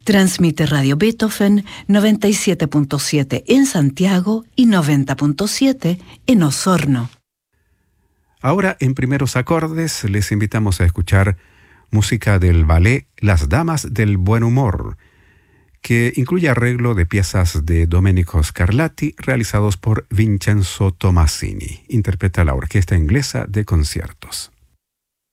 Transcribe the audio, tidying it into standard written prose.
Transmite Radio Beethoven 97.7 en Santiago y 90.7 en Osorno. Ahora, en primeros acordes, les invitamos a escuchar música del ballet Las Damas del Buen Humor, que incluye arreglo de piezas de Domenico Scarlatti realizados por Vincenzo Tomasini. Interpreta la Orquesta Inglesa de Conciertos.